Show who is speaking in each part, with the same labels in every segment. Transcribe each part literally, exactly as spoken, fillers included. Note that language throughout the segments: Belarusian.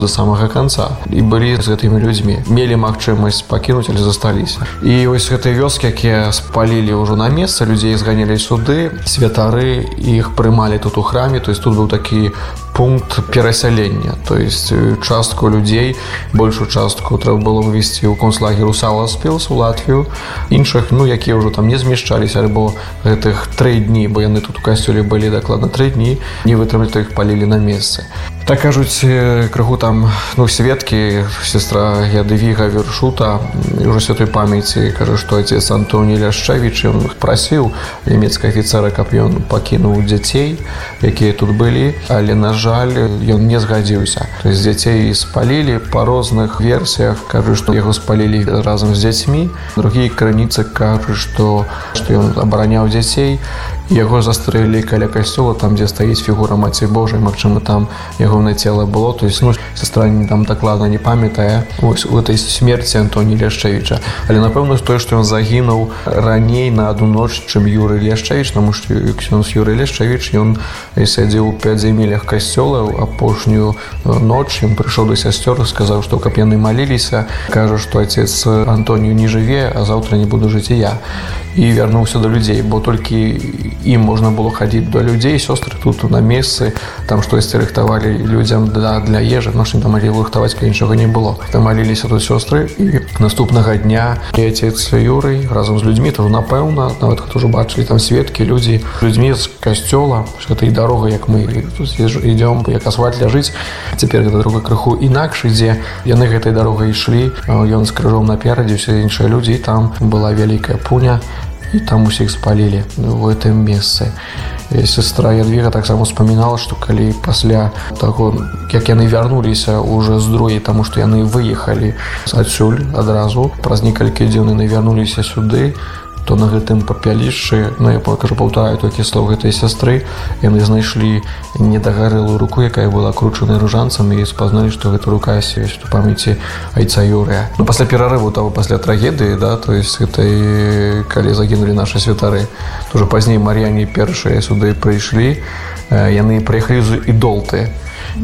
Speaker 1: до самага канца і былі з гэтымі людзьмі, мелі магчымасць пакінуць, але засталіся. І вось гэтыя вёскі, якія спалілі ўжо на месца, людзей зганялі суды, святары іх прымалі тут у храме, то есть тут быў такі пункт перасялення, то есть частку людзей, большую частку трэба было вывезці ў концлагер у Саласпілс, у Латвію, іншых, ну, якія ўжо там не змяшчаліся, альбо гэтых тры дні, бо яны тут у касцёле былі дакладна тры дні, не вытрымалі, то іх палілі на месцы. Так кажуць, крыху там, ну, сведкі, сестра Ядвіга Вершута, ўжо святой памяці, кажа, што отец Антоній Ляшчевіч, ён прасіў нямецкага афіцера, каб ён пакінуў дзяцей, якія тут былі, але, на жаль, ён не згадзіўся. То есть дзяцей спалілі па розных версіях, кажуць, што яго спалілі разам з дзяцьмі. Другія крыніцы кажуць, што, што ён абараняў дзяцей, яго застрэлілі каля касцёла, там, дзе стаіць фігура Маці Божай, магчыма, там ягонае цела было. То есть, ну, сестра там дакладна не памятае вось у этой смерці Антонія Ляшчевіча. Але, напэўна, тое, што ён загінуў раней на адну ноч, чым Юрый Ляшчевіч, таму што ксёндз Юрый Ляшчевіч, ён сядзеў у пяць зямелях касцёла, апошнюю ноч ён прыйшоў да сясцёр, сказаў, што каб яны маліліся, кажа, што отец Антонію не жыве, а заўтра не буду жыць і я. І вярнуўся да людзей, бо толькі ім можна было хадзіць да людзей, сёстры тут на месцы, там штосьці рыхтавалі людзям для, для ежы, ну, што там маглі рыхтаваць, калі нічога не было. Там маліліся тут сёстры, і наступнага дня і отец Юрый разам з людзьмі, то напэўна, нават хто ўжо бачылі там сведкі, людзі, людзьмі з касцёла, гэтай дарога, як мы тут ідём, як асфальт ляжыць, цяпер гэта дарога крыху інакш ідзе, яны гэтай дарогай ішлі, ён з крыжом наперадзе, усе іншыя людзі, і там была вялікая пуня, і там усіх спалілі в гэтым месцы. І сестра Ядвіга таксама успамінала, што калі пасля таго, як яны вярнуліся ўжо з другі, таму што яны выехалі адсюль адразу, праз некалькі дзён яны вярнуліся сюды, то на гэтым папялішчы, ну, я покажу, паўтараю толькі слов гэтай сястры, яны знайшлі недагарэлую руку, якая была кручаная ружанцам, і спазналі, што гэта рука сведчыць у памяці айца Юрыя. Ну, пасля перарыву таго, пасля трагедыі, да, то есть гэтай, калі загінулі нашы святары, то ўжо пазней мар'яне першыя сюды прыйшлі, яны прыехалі з Ідолты,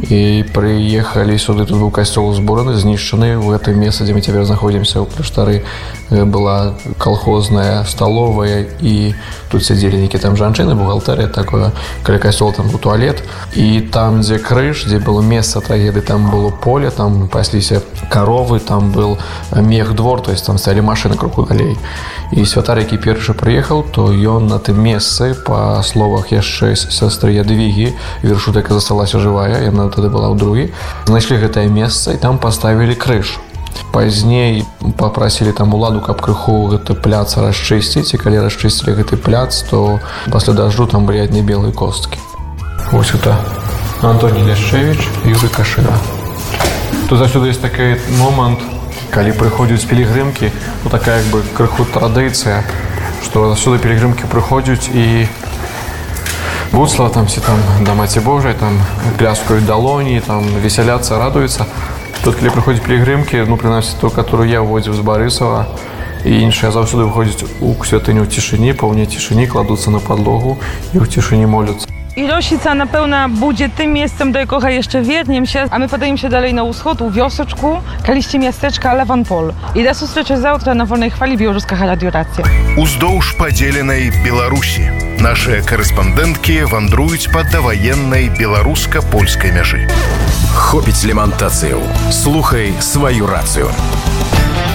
Speaker 1: і прыехалі сюды, тут быў касцёл збораны, знішчаны. У гэтым месцы, дзе мы цяпер знаходзімся, у кляштары, была калхозная сталовая, і тут сядзелі нейкія там жанчыны, бухгалтэрыя такое, каля касцёла там быў туалет, і там, дзе крыж, дзе было месца трагедыі, там было поле, там пасліся каровы, там был мехдвор, то есть там стаялі машыны крыху далей. І святар, які першы прыехаў, то ён на тым месцы, па словах яшчэ сестры Ядвігі Вершута, якая засталася жывая, яна тады была ў другі, знайшлі гэтае месца і там паставілі крыж. Пазней папрасілі там уладу, каб крыху гэты пляц расчысціць, і калі расчысцілі гэты пляц, то пасля дажджу там былі адны белыя косткі. Вось это Антоній Ляшчевіч, Юрый Кашыра. Тут заўсёды ёсць такі момант, калі прыходзяць пілігрымкі, ну, такая як бы крыху традыцыя, што заўсёды пілігрымкі прыходзяць і гуцла там, ці там да Маці Божай, там пляскаюць далоні, там весяляцца, радуюцца. Тут, калі прыходзяць пілігрымкі, ну, прынамсі, ту, которую я ўводзіў з Барысава, і іншыя заўсёды выходзяць у святыню ў цішыні, поўне цішыні, кладуцца на падлогу і ў цішыні молюцца.
Speaker 2: I Rosica na pewno będzie tym miejscem, do jakiego jeszcze wierniemy się, a my podajemy się dalej na wschód, u wioseczku, kaliście miasteczka Lewanpol. I do usłyszenia завтра na wolnej chwali Białoruska радиорація.
Speaker 3: Уздоўж падзеленай Беларусі нашыя корэспандэнткі вандруюць па даваеннай беларуска-польскай мяжы.
Speaker 4: Хопіць лемантацыю. Слухай сваю рацыю.